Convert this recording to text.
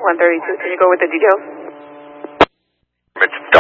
132. Can you go with the details? It's